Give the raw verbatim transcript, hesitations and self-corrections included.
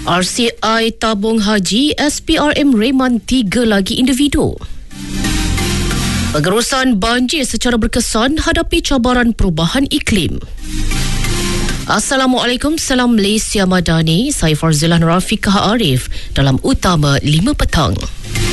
R C I tabung haji S P R M reman tiga lagi individu. Pengurusan banjir secara berkesan hadapi cabaran perubahan iklim. Assalamualaikum, salam Malaysia Madani. Saya Farzilan Rafiqah Arif dalam Utama lima Petang.